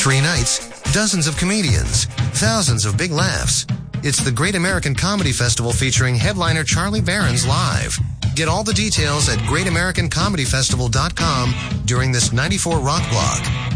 3 nights, dozens of comedians, thousands of big laughs. It's the Great American Comedy Festival featuring headliner Charlie Barron's live. Get all the details at greatamericancomedyfestival.com during this 94 Rock Block.